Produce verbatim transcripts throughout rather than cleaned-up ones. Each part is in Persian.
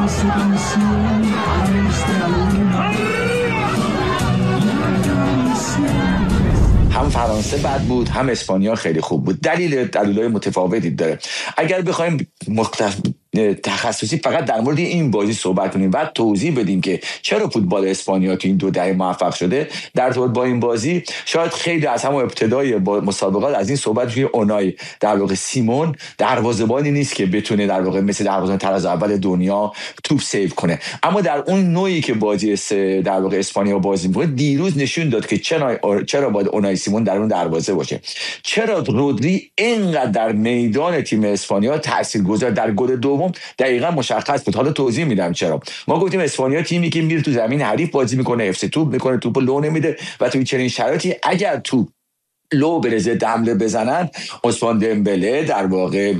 هم فرانسه بد بود، هم اسپانیا خیلی خوب بود. دلیل دلایل متفاوتی داره. اگر بخوایم مختلف تخصصی فقط در مورد این بازی صحبت کنیم و توضیح بدیم که چرا فوتبال اسپانیا تو این دو دهه موفق شده در ارتباط با این بازی، شاید خیلی از همون ابتدای مسابقات از این صحبت که اونای در واقع سیمون دروازه‌بانی نیست که بتونه در واقع مثل دروازه‌بان طراز اول دنیا توپ سیو کنه، اما در اون نوعی که بازی در واقع اسپانیا بازی می‌کنه دیروز نشون داد که چرا چرا باید اونای سیمون در اون دروازه باشه، چرا رودری اینقدر در میدان تیم اسپانیا تاثیرگذار در گل دو دقیقاً مشخص بود. حالا توضیح میدم چرا. ما گفتیم اسپانیا تیمی که میره تو زمین حریف بازی میکنه، افس توپ میکنه، توپو لو نمیده و توی چنین شرایطی اگر توپ لو برزه حمله بزنن، عثمان دمبله در واقع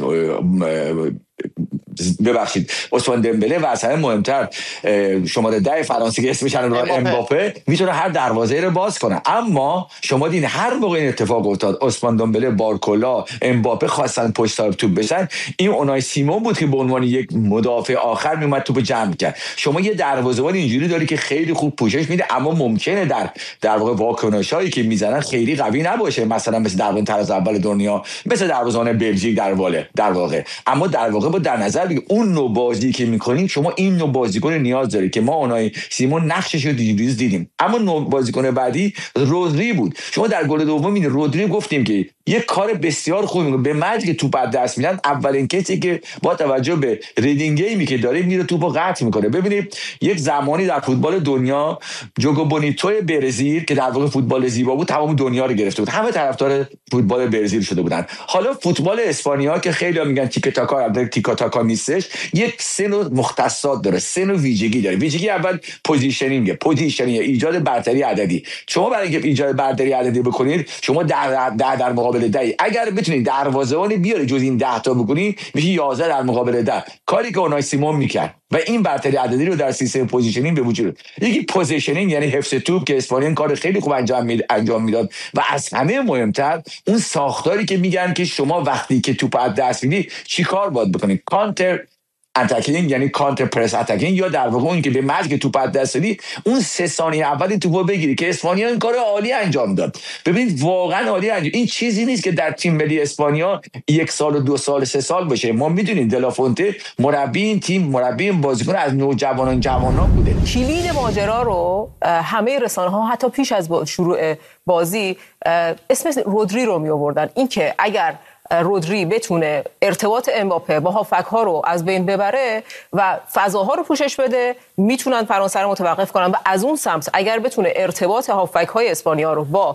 ببخشید عثمان دمبله و اصلا مهمتر شماره ده فرانسه که اسمش الان امباپه میتونه هر دروازه رو باز کنه. اما شما دیدین هر موقع این اتفاق افتاد عثمان دمبله، بارکولا، امباپه خواستن پشت سر توپ بشن، این اونای سیمون بود که به عنوان یک مدافع آخر میومد توپ جمع کرد. شما یه دروازه‌بان اینجوری داری که خیلی خوب پوشش میده، اما ممکنه در در واقع واکنشایی که میزنن خیلی قوی نباشه، مثلا مثل دروازه‌بان طراز اول دنیا، مثل دروازه‌بان بلژیک در واقع در واقع اما در واقع با در نظر بگیر اون نوع بازی که میکنین شما این نوع بازیکن نیاز داری که ما اونای سیمون نقشش رو دیروز دیدیم. اما نوع بازیکن بعدی رودری بود. شما در گل دوم این رودری گفتیم که یک کار بسیار خوب میکنه، به محض که توپ از دست میدن اولین کسی که با توجه به ریدینگ گیمی که داره میره توپو قطع میکنه. ببینید یک زمانی در فوتبال دنیا جوگو بونیتو برزیل که در واقع فوتبال زیبا بود تمام دنیا رو گرفته بود، همه طرفدار فوتبال برزیل شده بودن. حالا فوتبال اسپانیا که خیلی میگن تیک تاکا البته تیک تاکا نیستش، یک سن و مختصات داره، سن و ویژگی داره. ویژگی اول پوزیشنینگ، پوزیشنینگ ایجاد برتری عددی. شما برای اینکه ایجاد برتری عددی بکنید شما در در, در مقابل ده اگر بتونید دروازه‌بانی بیاری جز این ده تا بکنی میشه یازده در مقابل ده، کاری که اونای سیمون میکرد و این برتری عددی رو در سیستم پوزیشنینگ به وجود. یکی پوزیشنینگ یعنی حفظ توپ که اسپانیا کار خیلی خوب انجام می انجام میداد و از همه مهمتر اون ساختاری که میگن که شما وقتی که توپ از دست میدی چیکار باید بکنید، کانتر اتاکینگ یعنی کانتر پرس اتاکینگ، یا در واقع اون که به محض که توپ از دست دادی اون سه ثانیه اول توپو بگیری که اسپانیا این کارو عالی انجام داد. ببینید واقعا عالی انجام. این چیزی نیست که در تیم ملی اسپانیا یک سال و دو سال سه سال باشه. ما میدونیم دلافونته مربی این تیم، مربی این بازیکن از نوجوانان جوانان بوده. کلید ماجرا رو همه رسانه‌ها حتی پیش از شروع بازی اسم رودری رو می آوردن. این که اگر رودری بتونه ارتباط امباپه با هافک ها رو از بین ببره و فضاها رو پوشش بده میتونن فرانسه رو متوقف کنن و از اون سمت اگر بتونه ارتباط هافک های اسپانیا رو با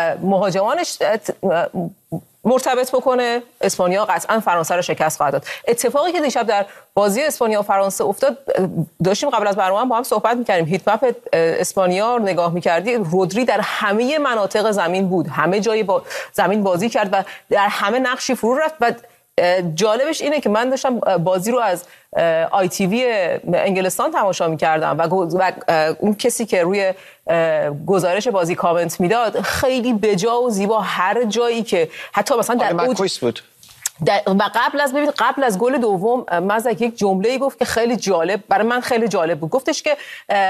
مهاجمانش مرتبط بکنه اسپانیا قطعا فرانسه رو شکست خواهد داد. اتفاقی که دیشب در بازی اسپانیا و فرانسه افتاد، داشتیم قبل از برنامه با هم صحبت می‌کردیم، هیت مپ اسپانیا رو نگاه می‌کردی، رودری در همه مناطق زمین بود، همه جای با زمین بازی کرد و در همه نقشی فرو رفت. و جالبش اینه که من داشتم بازی رو از آی تی وی انگلستان تماشا می‌کردم و اون کسی که روی گزارش بازی کامنت میداد خیلی بجا و زیبا هر جایی که حتی مثلا در اوج بود و قبل از ببین قبل از گل دوم مزک یک جمله‌ای گفت که خیلی جالب، برای من خیلی جالب بود. گفتش که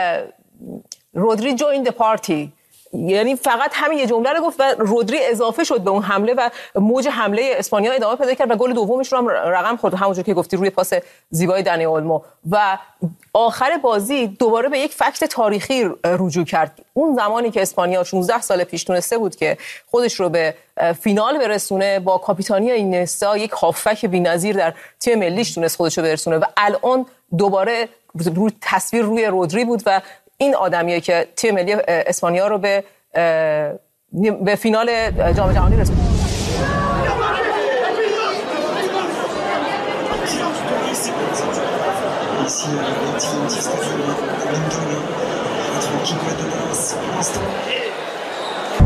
رودری جوین د پارتی، یعنی فقط همین یه جمله رو گفت و رودری اضافه شد به اون حمله و موج حمله اسپانیا ادامه پیدا کرد و گل دومش رو هم رقم خورد، همونجور که گفتی روی پاس زیبای دنی اولمو. و آخر بازی دوباره به یک فکت تاریخی رجوع کرد. اون زمانی که اسپانیا شانزده سال پیش تونسته بود که خودش رو به فینال برسونه با کاپیتانی اینستا، یک هافک بی‌نظیر در تیم ملیش تونست خودش رو برسونه و الان دوباره روی تصویر روی رودری بود و این آدمیه که تیم ملی اسپانیا رو به به فینال جام جهانی رسوند. Ici,